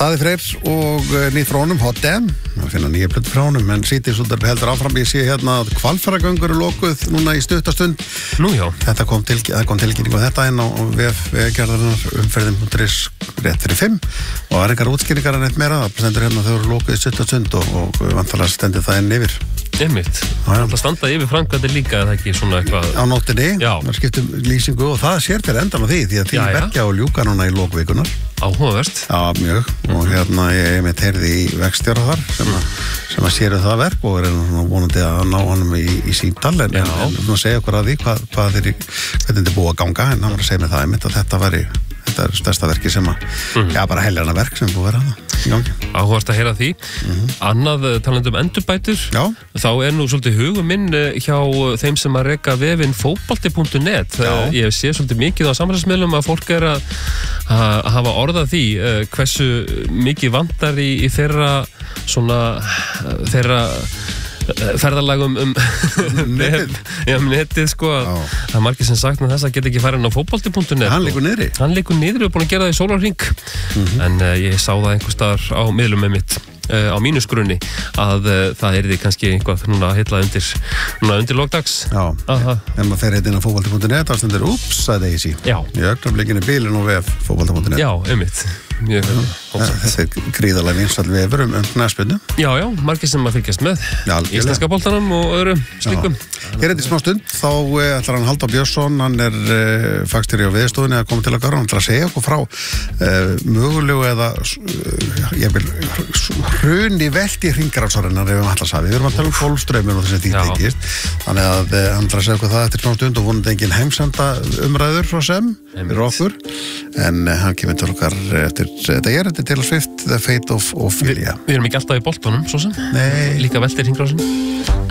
Daði Freyr og nýtt frá honum, Hot Damn. Það finna nýja plötu frá honum, en Síðdegisútvarpið heldur áfram. Ég sé hérna að Hvalfjarðargöng eru lokuð núna í stuttastund. Nú já. Þetta kom tilkynning á þetta inn á Vegagerðarinnar umferðin.is rétt fyrir 5 og það engar útskýringar en eitt meira. Það stendur hérna að þau eru lokuð í stuttastund og vantarlega stendur það inn yfir. Einmitt. Það standa yfir framkvæmdir líka, eða ekki svona eitthvað á nóttinni, það skiptum lýsingu og það sér fyrir endan á því að því verkja og ljúka núna í lokvikunar. Áhugavert. Já, mjög. Og hérna ég mitt heyrði í vegstjóra þar sem að séru það verk og vonandi að ná honum í símtal en segja okkur að því hvernig þetta er búið að ganga, en hann var að segja mig það að þetta er stærsta verki sem bara heljarna verk sem búið að vera í gangi. Áhugavert að heyra því. Annað talandi endurbætur, þá er nú svolítið hugum minn hjá þeim sem að reka vefinn fótbolti.net. Ég sé svolítið mikið á samfélagsmiðlum að fólk er að hafa orðað því hversu mikið vantar í þeirra ferðalagum netið sko. Það er margir sem sagt að þess að geta ekki farið inn á fótbolti.net. Hann liggur niðri. Hann liggur niðri og búin að gera það í sólarhring. En ég sá það einhvers staðar á miðlum með mitt á mínusgrunni að það er því kannski einhvað núna að hitla undir lokdags. Já, en maður fer inn á fótbolti.net þá stendur úps að Daisy. Já. Í augnablikinu bílinn og vef fótbolti.net. Já, einmitt. Þetta er gríðarlega vinsæll vefur knattspyrnu. Já, margir sem að fylgjast með íslenska boltanum og öðrum slíkum. Hér eftir smá stund þá ætlar hann Halldór Björnsson, hann er fagstjóri á Veðurstofunni að koma til okkar, hann ætlar að segja okkur frá mögulegu eða ég vil hruni velti hringrafsarinnar ef við ætla að sagði. Við erum að tala um Golfstrauminn og þessi því tengist. Þannig að hann ætlar að segja okkur það eftir smá stund og vonandi engin heimsenda umræður frá sem fyrir okkur, en hann kemur til okkar eftir þetta Taylor Swift, The Fate of Ophelia. Við erum ekki alltaf í boltanum, svo sem. Nei. Líka veltir hringrafsinn.